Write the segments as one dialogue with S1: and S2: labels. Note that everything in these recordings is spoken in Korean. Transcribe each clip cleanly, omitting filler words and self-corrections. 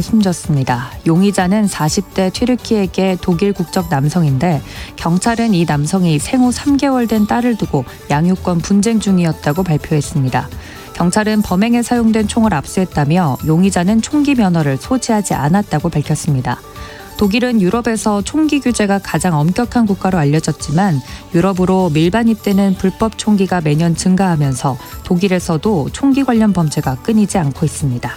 S1: 숨졌습니다. 용의자는 40대 튀르키예계 독일 국적 남성인데 경찰은 이 남성이 생후 3개월 된 딸을 두고 양육권 분쟁 중이었다고 발표했습니다. 경찰은 범행에 사용된 총을 압수했다며 용의자는 총기 면허를 소지하지 않았다고 밝혔습니다. 독일은 유럽에서 총기 규제가 가장 엄격한 국가로 알려졌지만 유럽으로 밀반 입대는 불법 총기가 매년 증가하면서 독일에서도 총기 관련 범죄가 끊이지 않고 있습니다.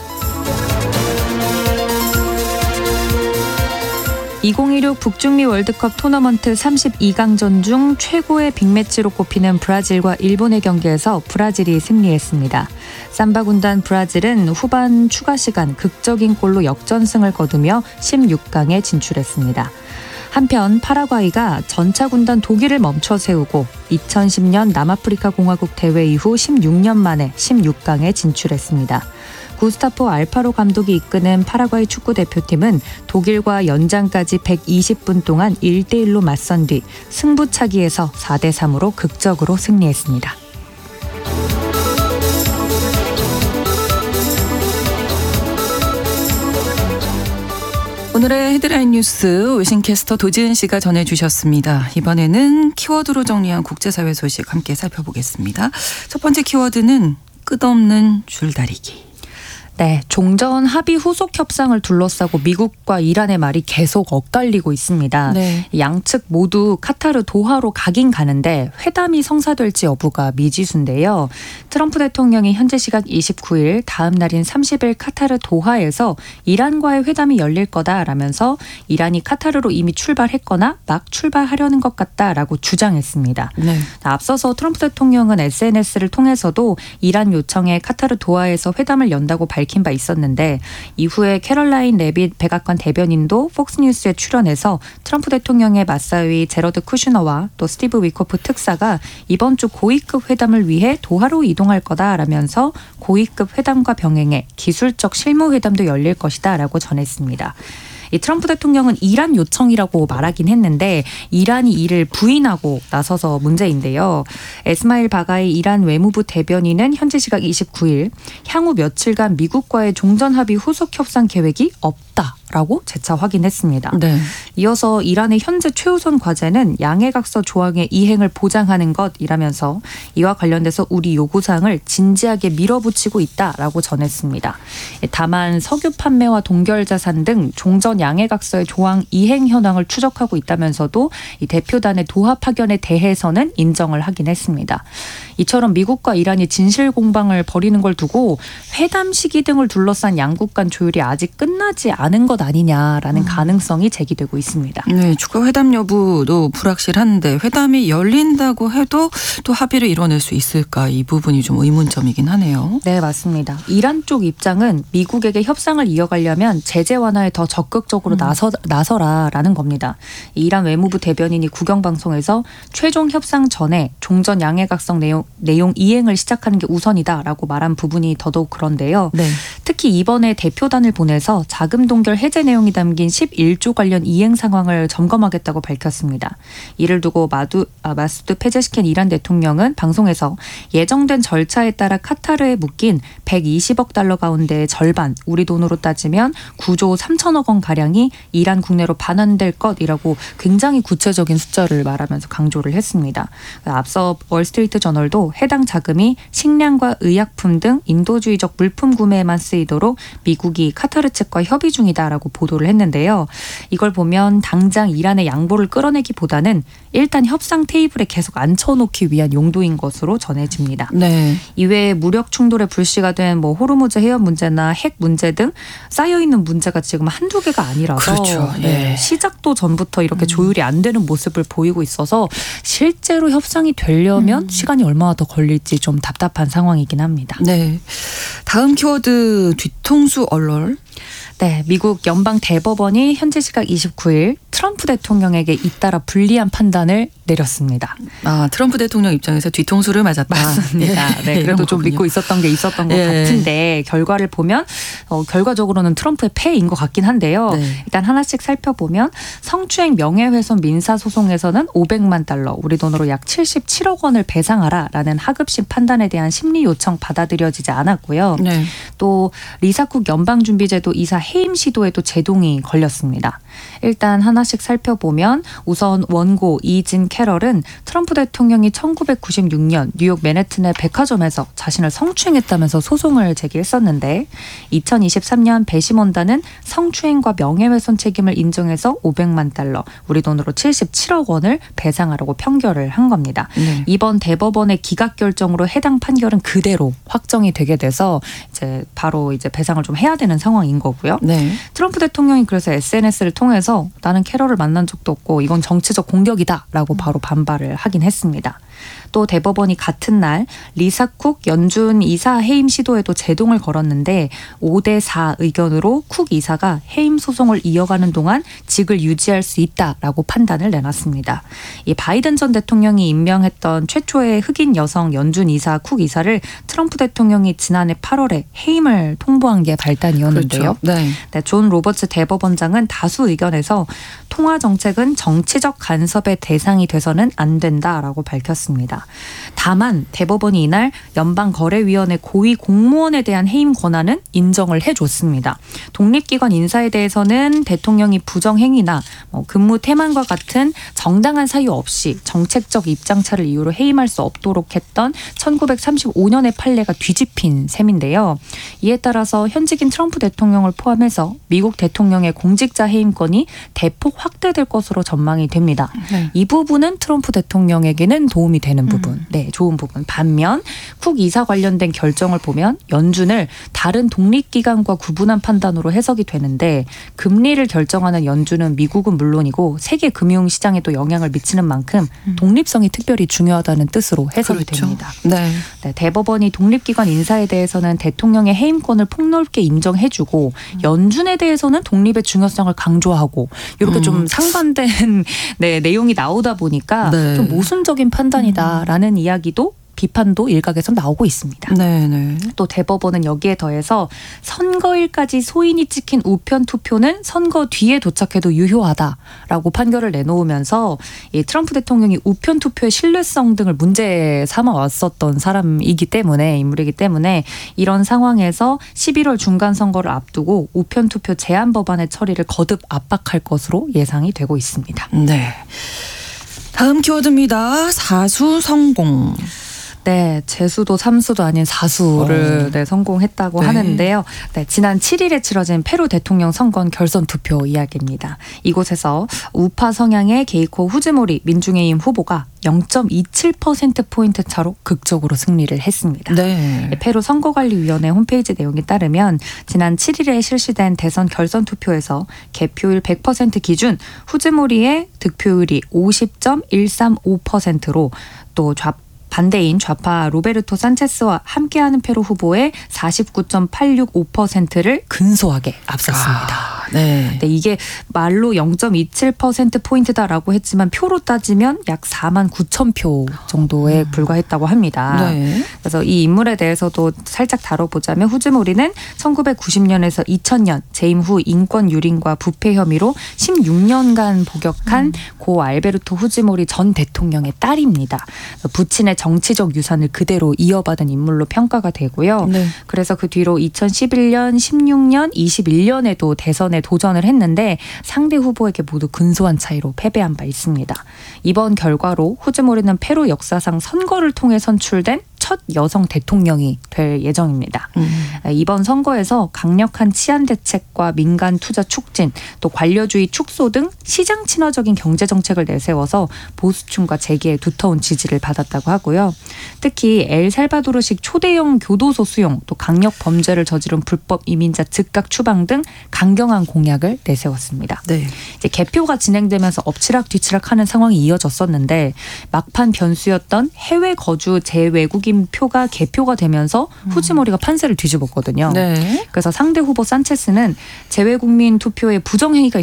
S1: 2016 북중미 월드컵 토너먼트 32강전 중 최고의 빅매치로 꼽히는 브라질과 일본의 경기에서 브라질이 승리했습니다. 삼바 군단 브라질은 후반 추가 시간 극적인 골로 역전승을 거두며 16강에 진출했습니다. 한편 파라과이가 전차 군단 독일을 멈춰 세우고 2010년 남아프리카 공화국 대회 이후 16년 만에 16강에 진출했습니다. 구스타포 알파로 감독이 이끄는 파라과이 축구대표팀은 독일과 연장까지 120분 동안 1대1로 맞선 뒤 승부차기에서 4대3으로 극적으로 승리했습니다.
S2: 오늘의 헤드라인 뉴스 외신캐스터 도지은 씨가 전해주셨습니다. 이번에는 키워드로 정리한 국제사회 소식 함께 살펴보겠습니다. 첫 번째 키워드는 끝없는 줄다리기.
S1: 네, 종전 합의 후속 협상을 둘러싸고 미국과 이란의 말이 계속 엇갈리고 있습니다.
S2: 네.
S1: 양측 모두 카타르 도하로 가긴 가는데 회담이 성사될지 여부가 미지수인데요. 트럼프 대통령이 현재 시각 29일 다음 날인 30일 카타르 도하에서 이란과의 회담이 열릴 거다라면서 이란이 카타르로 이미 출발했거나 막 출발하려는 것 같다라고 주장했습니다.
S2: 네.
S1: 앞서서 트럼프 대통령은 SNS를 통해서도 이란 요청에 카타르 도하에서 회담을 연다고 밝힌 바 있었는데 이후에 캐럴라인 레빗 백악관 대변인도 폭스뉴스에 출연해서 트럼프 대통령의 맞사위 제러드 쿠슈너와 또 스티브 위코프 특사가 이번 주 고위급 회담을 위해 도하로 이동할 거다라면서 고위급 회담과 병행해 기술적 실무 회담도 열릴 것이다 라고 전했습니다. 이 트럼프 대통령은 이란 요청이라고 말하긴 했는데 이란이 이를 부인하고 나서서 문제인데요. 에스마일 바가이 이란 외무부 대변인은 현지 시각 29일 향후 며칠간 미국과의 종전합의 후속 협상 계획이 없다라고 재차 확인했습니다.
S2: 네.
S1: 이어서 이란의 현재 최우선 과제는 양해각서 조항의 이행을 보장하는 것이라면서 이와 관련돼서 우리 요구사항을 진지하게 밀어붙이고 있다라고 전했습니다. 다만 석유 판매와 동결자산 등 종전 양해각서의 조항 이행 현황을 추적하고 있다면서도 이 대표단의 도하 파견에 대해서는 인정을 하긴 했습니다. 이처럼 미국과 이란이 진실 공방을 벌이는 걸 두고 회담 시기 등을 둘러싼 양국 간 조율이 아직 끝나지 않은 것 아니냐라는 가능성이 제기되고 있습니다.
S2: 네, 추가 회담 여부도 불확실한데 회담이 열린다고 해도 또 합의를 이뤄낼 수 있을까 이 부분이 좀 의문점이긴 하네요.
S1: 네, 맞습니다. 이란 쪽 입장은 미국에게 협상을 이어가려면 제재 완화에 더 적극적으로 나서라라는 겁니다. 이란 외무부 대변인이 국영방송에서 최종 협상 전에 종전 양해각성 내용 이행을 시작하는 게 우선이다라고 말한 부분이 더더욱 그런데요.
S2: 네.
S1: 특히 이번에 대표단을 보내서 자금 동결 해제 내용이 담긴 11조 관련 이행 상황을 점검하겠다고 밝혔습니다. 이를 두고 마수드 페제시켄 이란 대통령은 방송에서 예정된 절차에 따라 카타르에 묶인 120억 달러 가운데 절반, 우리 돈으로 따지면 9조 3천억 원 가량이 이란 국내로 반환될 것이라고 굉장히 구체적인 숫자를 말하면서 강조를 했습니다. 앞서 월스트리트 저널도 해당 자금이 식량과 의약품 등 인도주의적 물품 구매에만 쓰이도록 미국이 카타르 측과 협의 중이다라고 보도를 했는데요. 이걸 보면 당장 이란의 양보를 끌어내기보다는 일단 협상 테이블에 계속 앉혀놓기 위한 용도인 것으로 전해집니다.
S2: 네.
S1: 이외에 무력 충돌에 불씨가 된 호르무즈 해협 문제나 핵 문제 등 쌓여있는 문제가 지금 한두 개가 아니라서
S2: 그렇죠. 예.
S1: 시작도 전부터 이렇게 조율이 안 되는 모습을 보이고 있어서 실제로 협상이 되려면 시간이 얼마나 더 걸릴지 좀 답답한 상황이긴 합니다.
S2: 네. 다음 키워드 뒤통수 얼얼.
S1: 네, 미국 연방 대법원이 현지 시각 29일 트럼프 대통령에게 잇따라 불리한 판단을 내렸습니다.
S2: 아, 트럼프 대통령 입장에서 뒤통수를 맞았다.
S1: 맞습니다. 네, 그래도 좀 믿고 있었던 게 있었던 것 같은데 결과를 보면 결과적으로는 트럼프의 패인 것 같긴 한데요.
S2: 네.
S1: 일단 하나씩 살펴보면 성추행 명예훼손 민사소송에서는 500만 달러, 우리 돈으로 약 77억 원을 배상하라라는 하급심 판단에 대한 심리 요청 받아들여지지 않았고요.
S2: 네.
S1: 또 리사 쿡 연방준비제도 이사 해임 시도에도 제동이 걸렸습니다. 일단 하나씩 살펴보면 우선 원고 이진 캐럴은 트럼프 대통령이 1996년 뉴욕 맨해튼의 백화점에서 자신을 성추행했다면서 소송을 제기했었는데 2023년 배심원단은 성추행과 명예훼손 책임을 인정해서 500만 달러, 우리 돈으로 77억 원을 배상하라고 판결을 한 겁니다.
S2: 네.
S1: 이번 대법원의 기각 결정으로 해당 판결은 그대로 확정이 되게 돼서 이제 바로 이제 배상을 좀 해야 되는 상황인 거고요.
S2: 네.
S1: 트럼프 대통령이 그래서 SNS를 통해서 나는 캐럴을 만난 적도 없고 이건 정치적 공격이다라고 바로 반발을 하긴 했습니다. 또 대법원이 같은 날 리사 쿡 연준 이사 해임 시도에도 제동을 걸었는데 5대4 의견으로 쿡 이사가 해임 소송을 이어가는 동안 직을 유지할 수 있다라고 판단을 내놨습니다. 이 바이든 전 대통령이 임명했던 최초의 흑인 여성 연준 이사 쿡 이사를 트럼프 대통령이 지난해 8월에 해임을 통보한 게 발단이었는데요.
S2: 그렇죠. 네.
S1: 네, 존 로버츠 대법원장은 다수 의견에서 통화 정책은 정치적 간섭의 대상이 돼서는 안 된다라고 밝혔습니다. 다만 대법원이 이날 연방거래위원회 고위 공무원에 대한 해임 권한은 인정을 해줬습니다. 독립기관 인사에 대해서는 대통령이 부정행위나 근무 태만과 같은 정당한 사유 없이 정책적 입장차를 이유로 해임할 수 없도록 했던 1935년의 판례가 뒤집힌 셈인데요. 이에 따라서 현직인 트럼프 대통령을 포함해서 미국 대통령의 공직자 해임권이 대폭 확대될 것으로 전망이 됩니다.
S2: 네.
S1: 이 부분은 트럼프 대통령에게는 도움이 되는 부분, 네, 좋은 부분. 반면 쿡 이사 관련된 결정을 보면 연준을 다른 독립기관과 구분한 판단으로 해석이 되는데 금리를 결정하는 연준은 미국은 물론이고 세계 금융시장에도 영향을 미치는 만큼 독립성이 특별히 중요하다는 뜻으로 해석이
S2: 그렇죠.
S1: 됩니다.
S2: 네.
S1: 네, 대법원이 독립기관 인사에 대해서는 대통령의 해임권을 폭넓게 인정해주고 연준에 대해서는 독립의 중요성을 강조하고 이렇게 좀 상반된 네, 내용이 나오다 보니까
S2: 네.
S1: 좀 모순적인 판단이다라는 이야기도 비판도 일각에서 나오고 있습니다.
S2: 네.
S1: 또 대법원은 여기에 더해서 선거일까지 소인이 찍힌 우편 투표는 선거 뒤에 도착해도 유효하다라고 판결을 내놓으면서 이 트럼프 대통령이 우편 투표의 신뢰성 등을 문제 삼아 왔었던 사람이기 때문에 인물이기 때문에 이런 상황에서 11월 중간 선거를 앞두고 우편 투표 제한 법안의 처리를 거듭 압박할 것으로 예상이 되고 있습니다.
S2: 네. 다음 키워드입니다. 사수 성공.
S1: 네, 재수도 삼수도 아닌 사수를 네, 성공했다고
S2: 네.
S1: 하는데요. 네, 지난 7일에 치러진 페루 대통령 선거원 결선 투표 이야기입니다. 이곳에서 우파 성향의 게이코 후지모리 민중의힘 후보가 0.27%포인트 차로 극적으로 승리를 했습니다.
S2: 네.
S1: 페루 선거관리위원회 홈페이지 내용에 따르면 지난 7일에 실시된 대선 결선 투표에서 개표율 100% 기준 후지모리의 득표율이 50.135%로 또 반대인 좌파 로베르토 산체스와 함께하는 페루 후보의 49.865%를 근소하게 앞섰습니다.
S2: 네.
S1: 네, 이게 말로 0.27%포인트다라고 했지만 표로 따지면 약 4만 9천 표 정도에 불과했다고 합니다.
S2: 네.
S1: 그래서 이 인물에 대해서도 살짝 다뤄보자면 후지모리는 1990년에서 2000년 재임 후 인권 유린과 부패 혐의로 16년간 복역한 고 알베르토 후지모리 전 대통령의 딸입니다. 부친의 정치적 유산을 그대로 이어받은 인물로 평가가 되고요.
S2: 네.
S1: 그래서 그 뒤로 2011년, 16년, 21년에도 대선에 도전을 했는데 상대 후보에게 모두 근소한 차이로 패배한 바 있습니다. 이번 결과로 후지모리는 페루 역사상 선거를 통해 선출된 첫 여성 대통령이 될 예정입니다. 이번 선거에서 강력한 치안 대책과 민간 투자 촉진, 또 관료주의 축소 등 시장 친화적인 경제 정책을 내세워서 보수층과 재계의 두터운 지지를 받았다고 하고요. 특히 엘살바도르식 초대형 교도소 수용, 또 강력 범죄를 저지른 불법 이민자 즉각 추방 등 강경한 공약을 내세웠습니다.
S2: 네.
S1: 이제 개표가 진행되면서 엎치락뒤치락하는 상황이 이어졌었는데 막판 변수였던 해외 거주 재외국인 국민표가 개표가 되면서 후지모리가 판세를 뒤집었거든요.
S2: 네.
S1: 그래서 상대 후보 산체스는 재외국민 투표에 부정행위가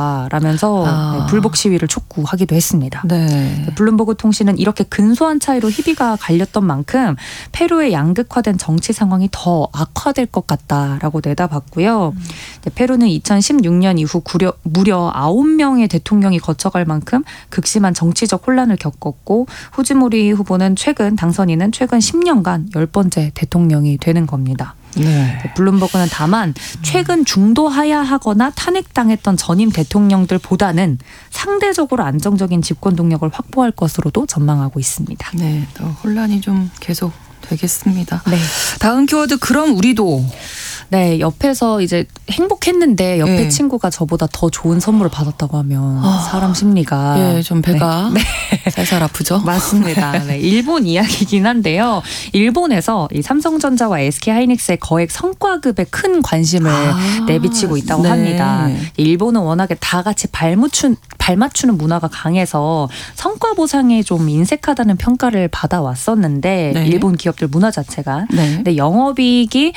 S1: 있었다라면서 불복 시위를 촉구하기도 했습니다.
S2: 네.
S1: 블룸버그 통신은 이렇게 근소한 차이로 희비가 갈렸던 만큼 페루의 양극화된 정치 상황이 더 악화될 것 같다라고 내다봤고요. 페루는 2016년 이후 무려 9명의 대통령이 거쳐갈 만큼 극심한 정치적 혼란을 겪었고 후지모리 후보는 당선인은 최근 10년간 10번째 대통령이 되는 겁니다.
S2: 네.
S1: 블룸버그는 다만 최근 중도 하야하거나 탄핵당했던 전임 대통령들보다는 상대적으로 안정적인 집권 동력을 확보할 것으로도 전망하고 있습니다.
S2: 네, 또 혼란이 좀 계속 되겠습니다.
S1: 네.
S2: 다음 키워드 그럼 우리도.
S1: 네, 옆에서 이제 행복했는데 옆에
S2: 네.
S1: 친구가 저보다 더 좋은 선물을 받았다고 하면 사람 심리가
S2: 예, 좀 배가 살살 아프죠.
S1: 맞습니다. 네, 일본 이야기이긴 한데요. 일본에서 이 삼성전자와 SK하이닉스의 거액 성과급에 큰 관심을 내비치고 있다고
S2: 네.
S1: 합니다. 일본은 워낙에 다 같이 발맞추는 문화가 강해서 성과 보상에 좀 인색하다는 평가를 받아왔었는데
S2: 네.
S1: 일본 기업들 문화 자체가.
S2: 네.
S1: 근데 영업이익의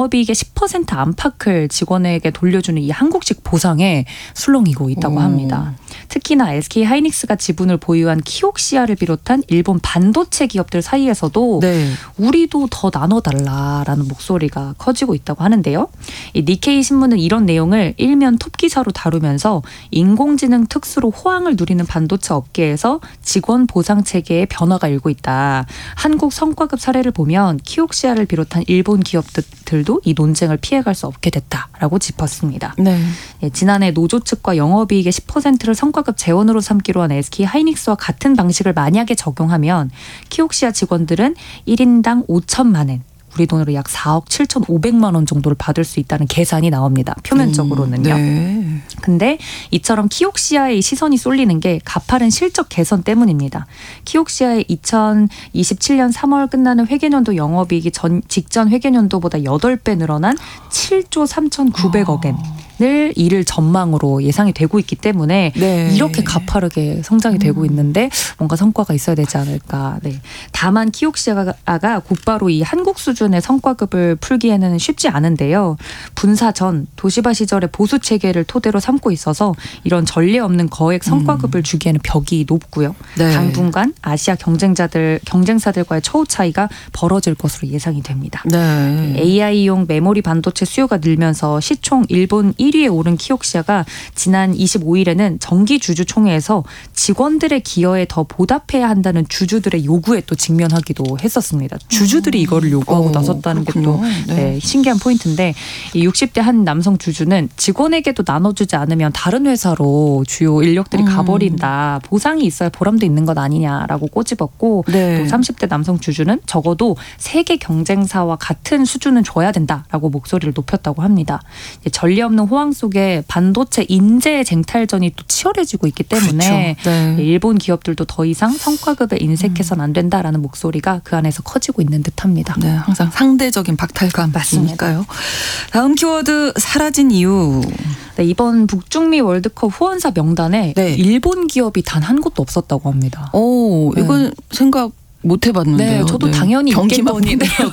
S1: 10% 안팎을 직원에게 돌려주는 이 한국식 보상에 술렁이고 있다고 합니다. 특히나 SK하이닉스가 지분을 보유한 키옥시아를 비롯한 일본 반도체 기업들 사이에서도
S2: 네.
S1: 우리도 더 나눠달라라는 목소리가 커지고 있다고 하는데요. 이 니케이 신문은 이런 내용을 일면 톱 기사로 다루면서 인공지능 특수로 호황을 누리는 반도체 업계에서 직원 보상 체계의 변화가 일고 있다. 한국 성과급 사례를 보면 키옥시아를 비롯한 일본 기업들도 이 논쟁을 피해갈 수 없게 됐다라고 짚었습니다.
S2: 네.
S1: 예, 지난해 노조 측과 영업이익의 10%를 성과급 재원으로 삼기로 한 SK하이닉스와 같은 방식을 만약에 적용하면 키옥시아 직원들은 1인당 5천만 엔, 우리 돈으로 약 4억 7,500만 원 정도를 받을 수 있다는 계산이 나옵니다. 표면적으로는요.
S2: 네.
S1: 근데 이처럼 키옥시아의 시선이 쏠리는 게 가파른 실적 개선 때문입니다. 키옥시아의 2027년 3월 끝나는 회계년도 영업이익이 직전 회계년도보다 8배 늘어난 7조 3,900억 엔을 이를 전망으로 예상이 되고 있기 때문에
S2: 네.
S1: 이렇게 가파르게 성장이 되고 있는데 뭔가 성과가 있어야 되지 않을까. 네. 다만 키옥시아가 곧바로 이 한국 수준의 성과급을 풀기에는 쉽지 않은데요. 분사 전 도시바 시절의 보수 체계를 토대로 삼고 있어서 이런 전례 없는 거액 성과급을 주기에는 벽이 높고요.
S2: 네.
S1: 당분간 아시아 경쟁사들과의 처우 차이가 벌어질 것으로 예상이 됩니다.
S2: 네.
S1: AI용 메모리 반도체 수요가 늘면서 시총 일본 1위에 오른 키옥시아가 지난 25일에는 정기주주총회에서 직원들의 기여에 더 보답해야 한다는 주주들의 요구에 또 직면하기도 했었습니다. 주주들이 이거를 요구하고 나섰다는 게 또
S2: 네.
S1: 신기한 포인트인데 이 60대 한 남성 주주는 직원에게도 나눠주지 않으면 다른 회사로 주요 인력들이 가버린다. 보상이 있어야 보람도 있는 것 아니냐라고 꼬집었고
S2: 네.
S1: 또 30대 남성 주주는 적어도 세계 경쟁사와 같은 수준은 줘야 된다라고 목소리를 높였다고 합니다. 전례 없는 호황 속에 반도체 인재 쟁탈전이 또 치열해지고 있기 때문에
S2: 그렇죠. 네.
S1: 일본 기업들도 더 이상 성과급에 인색해서는 안 된다라는 목소리가 그 안에서 커지고 있는 듯합니다.
S2: 네, 항상 상대적인 박탈감이니까요. 다음 키워드 사라진 이유.
S1: 네, 이번 북중미 월드컵 후원사 명단에
S2: 네.
S1: 일본 기업이 단 한 곳도 없었다고 합니다.
S2: 오, 이건 생각 못 해봤는데요.
S1: 네, 저도 당연히
S2: 경기만
S1: 있겠거니라고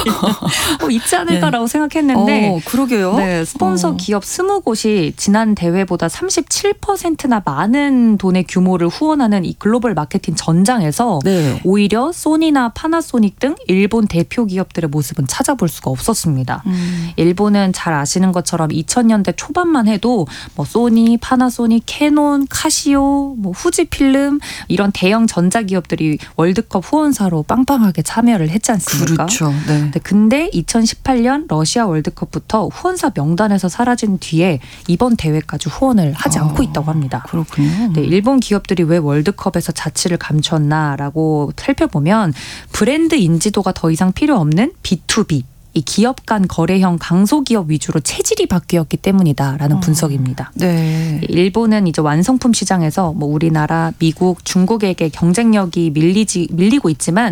S1: 있지 않을까라고 생각했는데
S2: 그러게요.
S1: 네, 스폰서 기업 20곳이 지난 대회보다 37%나 많은 돈의 규모를 후원하는 이 글로벌 마케팅 전장에서
S2: 네.
S1: 오히려 소니나 파나소닉 등 일본 대표 기업들의 모습은 찾아볼 수가 없었습니다. 일본은 잘 아시는 것처럼 2000년대 초반만 해도 뭐 소니, 파나소닉, 캐논, 카시오, 뭐 후지필름 이런 대형 전자기업들이 월드컵 후원사로 빵빵하게 참여를 했지 않습니까?
S2: 그렇죠. 네.
S1: 근데 2018년 러시아 월드컵부터 후원사 명단에서 사라진 뒤에 이번 대회까지 후원을 하지 않고 있다고 합니다.
S2: 그렇군요.
S1: 네, 일본 기업들이 왜 월드컵에서 자취를 감췄나라고 살펴보면 브랜드 인지도가 더 이상 필요 없는 B2B 이 기업 간 거래형 강소기업 위주로 체질이 바뀌었기 때문이다라는 분석입니다.
S2: 네.
S1: 일본은 이제 완성품 시장에서 뭐 우리나라, 미국, 중국에게 경쟁력이 밀리고 있지만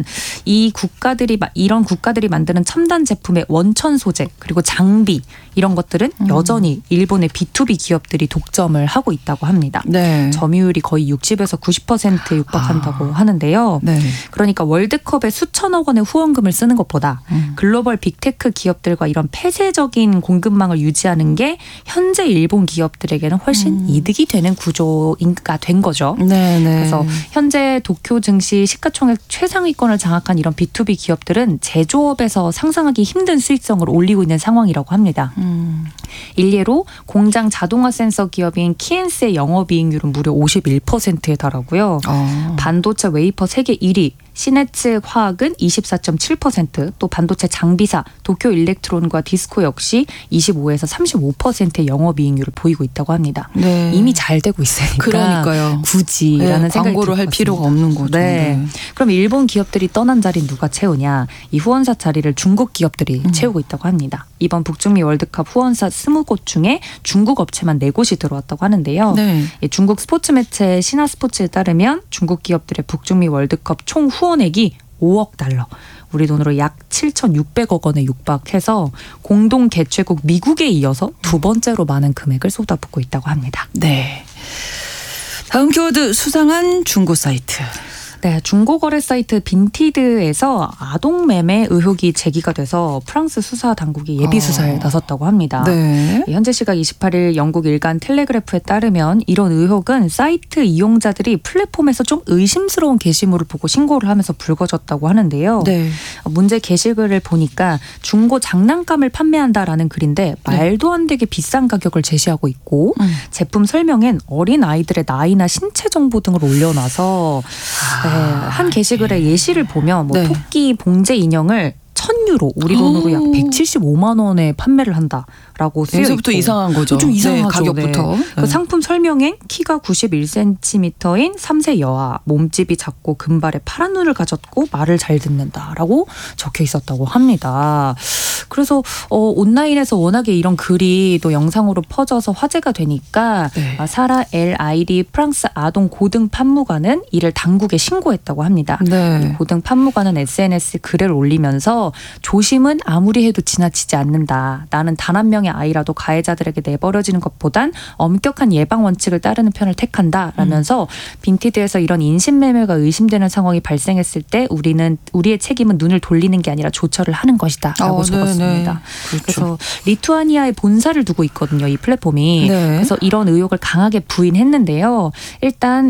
S1: 이런 국가들이 만드는 첨단 제품의 원천 소재 그리고 장비 이런 것들은 여전히 일본의 B2B 기업들이 독점을 하고 있다고 합니다.
S2: 네.
S1: 점유율이 거의 60에서 90%에 육박한다고 하는데요.
S2: 네.
S1: 그러니까 월드컵에 수천억 원의 후원금을 쓰는 것보다 글로벌 빅테크 기업들과 이런 폐쇄적인 공급망을 유지하는 게 현재 일본 기업들에게는 훨씬 이득이 되는 구조가 된 거죠.
S2: 네, 네.
S1: 그래서 현재 도쿄 증시 시가총액 최상위권을 장악한 이런 B2B 기업들은 제조업에서 상상하기 힘든 수익성을 올리고 있는 상황이라고 합니다. 일례로 공장 자동화 센서 기업인 키엔스의 영업이익률은 무려 51%에 달하고요. 반도체 웨이퍼 세계 1위 시네츠 화학은 24.7%, 또 반도체 장비사 도쿄 일렉트론과 디스코 역시 25에서 35%의 영업이익률을 보이고 있다고 합니다.
S2: 네.
S1: 이미 잘 되고 있으니까
S2: 그러니까요.
S1: 굳이라는 생각이
S2: 광고를 할 필요가 없는 거죠.
S1: 네. 그럼 일본 기업들이 떠난 자리는 누가 채우냐? 이 후원사 자리를 중국 기업들이 채우고 있다고 합니다. 이번 북중미 월드컵 후원사 20곳 중에 중국 업체만 4곳이 들어왔다고 하는데요.
S2: 네.
S1: 중국 스포츠 매체 신화스포츠에 따르면 중국 기업들의 북중미 월드컵 총 후원액이 5억 달러. 우리 돈으로 약 7,600억 원에 육박해서 공동 개최국 미국에 이어서 두 번째로 많은 금액을 쏟아붓고 있다고 합니다.
S2: 네. 다음 키워드 수상한 중고 사이트.
S1: 네, 중고거래 사이트 빈티드에서 아동 매매 의혹이 제기가 돼서 프랑스 수사 당국이 예비 수사에 나섰다고 합니다.
S2: 네.
S1: 현재 시각 28일 영국 일간 텔레그래프에 따르면 이런 의혹은 사이트 이용자들이 플랫폼에서 좀 의심스러운 게시물을 보고 신고를 하면서 불거졌다고 하는데요.
S2: 네.
S1: 문제 게시글을 보니까 중고 장난감을 판매한다라는 글인데 말도 안 되게 비싼 가격을 제시하고 있고 제품 설명엔 어린 아이들의 나이나 신체 정보 등을 올려놔서 한 게시글의 예시를 보면 뭐
S2: 네.
S1: 토끼 봉제 인형을 1,000유로 우리 돈으로 약 175만 원에 판매를 한다라고 쓰여 있고.
S2: 여기서부터 이상한 거죠.
S1: 좀 이상하죠.
S2: 네, 가격부터.
S1: 네. 그 상품 설명엔 키가 91cm인 3세 여아, 몸집이 작고 금발에 파란 눈을 가졌고 말을 잘 듣는다라고 적혀 있었다고 합니다. 그래서 온라인에서 워낙에 이런 글이 또 영상으로 퍼져서 화제가 되니까
S2: 네.
S1: 사라 엘 아이리 프랑스 아동 고등 판무관은 이를 당국에 신고했다고 합니다.
S2: 네.
S1: 고등 판무관은 SNS 글을 올리면서 조심은 아무리 해도 지나치지 않는다. 나는 단 한 명의 아이라도 가해자들에게 내버려지는 것보단 엄격한 예방 원칙을 따르는 편을 택한다. 라면서 빈티드에서 이런 인신매매가 의심되는 상황이 발생했을 때 우리의 책임은 눈을 돌리는 게 아니라 조처를 하는 것이다. 라고 적었습니다.
S2: 네. 그렇죠.
S1: 그래서 리투아니아에 본사를 두고 있거든요. 이 플랫폼이.
S2: 네.
S1: 그래서 이런 의혹을 강하게 부인했는데요. 일단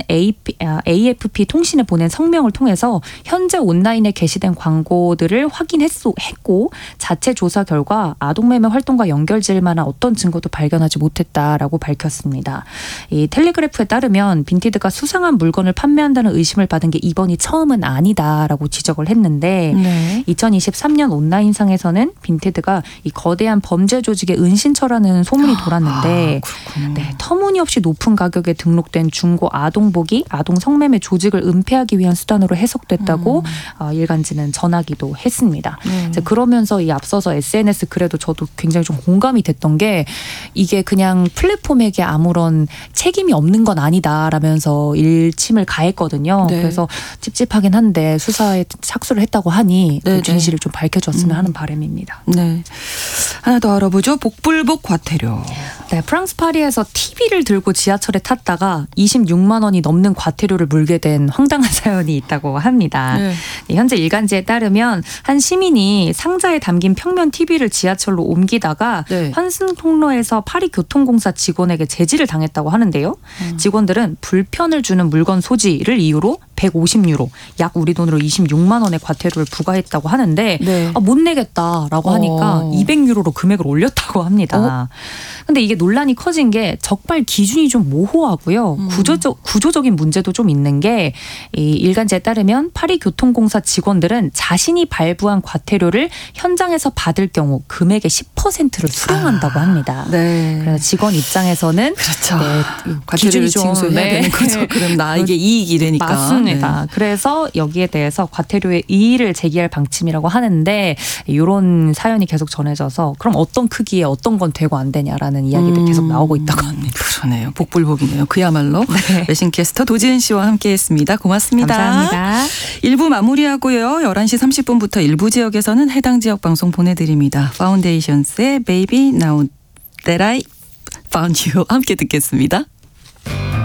S1: AFP 통신에 보낸 성명을 통해서 현재 온라인에 게시된 광고들을 확인했고 자체 조사 결과 아동매매 활동과 연결될 만한 어떤 증거도 발견하지 못했다라고 밝혔습니다. 이 텔레그래프에 따르면 빈티드가 수상한 물건을 판매한다는 의심을 받은 게 이번이 처음은 아니다라고 지적을 했는데
S2: 네.
S1: 2023년 온라인상에서는 빈티드가 이 거대한 범죄 조직의 은신처라는 소문이 돌았는데 네, 터무니없이 높은 가격에 등록된 중고 아동복이 아동 성매매 조직을 은폐하기 위한 수단으로 해석됐다고 일간지는 전하기도 했습니다. 그러면서 이 앞서서 SNS 글에도 저도 굉장히 좀 공감이 됐던 게 이게 그냥 플랫폼에게 아무런 책임이 없는 건 아니다라면서 일침을 가했거든요.
S2: 네.
S1: 그래서 찝찝하긴 한데 수사에 착수를 했다고 하니 그 진실을 좀 밝혀졌으면 하는 바람입니다.
S2: 네. 하나 더 알아보죠. 복불복 과태료.
S1: 네, 프랑스 파리에서 TV를 들고 지하철에 탔다가 26만 원이 넘는 과태료를 물게 된 황당한 사연이 있다고 합니다.
S2: 네.
S1: 현재 일간지에 따르면 한 시민이 상자에 담긴 평면 TV를 지하철로 옮기다가
S2: 네.
S1: 환승 통로에서 파리교통공사 직원에게 제지를 당했다고 하는데요. 직원들은 불편을 주는 물건 소지를 이유로 150유로, 약 우리 돈으로 26만 원의 과태료를 부과했다고 하는데
S2: 네.
S1: 못 내겠다라고 하니까 200유로로 금액을 올렸다고 합니다. 근데 이게 논란이 커진 게 적발 기준이 좀 모호하고요. 구조적인 문제도 좀 있는 게 이 일간지에 따르면 파리교통공사 직원들은 자신이 발부한 과태료를 현장에서 받을 경우 금액의 10%를 수령한다고 합니다.
S2: 네.
S1: 그래서 직원 입장에서는
S2: 그렇죠.
S1: 네,
S2: 과태료를
S1: 기준이 좀
S2: 징수해야 되는 거죠. 그럼 나에게 이익이 되니까.
S1: 맞습니다. 맞습니다. 그래서 여기에 대해서 과태료의 이의를 제기할 방침이라고 하는데 이런 사연이 계속 전해져서 그럼 어떤 크기에 어떤 건 되고 안 되냐라는 이야기들 계속 나오고 있다고 합니다.
S2: 그러네요. 복불복이네요. 그야말로.
S1: 네.
S2: 외신캐스터 도지은 씨와 함께했습니다. 고맙습니다.
S1: 감사합니다.
S2: 1부 마무리하고요. 11시 30분부터 일부 지역에서는 해당 지역 방송 보내드립니다. 파운데이션스의 Baby Now That I Found You 함께 듣겠습니다.